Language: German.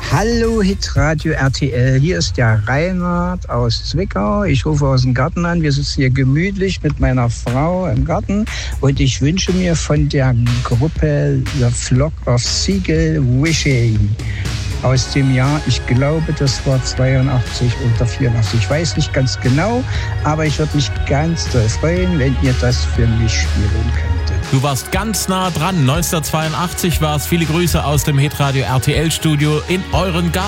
Hallo Hitradio RTL, hier ist der Reinhard aus Zwickau. Ich rufe aus dem Garten an. Wir sitzen hier gemütlich mit meiner Frau im Garten und ich wünsche mir von der Gruppe The Flock of Seagull Wishing aus dem Jahr, ich glaube, das war 82 oder 84. Ich weiß nicht ganz genau, aber ich würde mich ganz doll freuen, wenn ihr das für mich spielen könntet. Du warst ganz nah dran. 1982 war es. Viele Grüße aus dem Hitradio RTL Studio in euren Garten.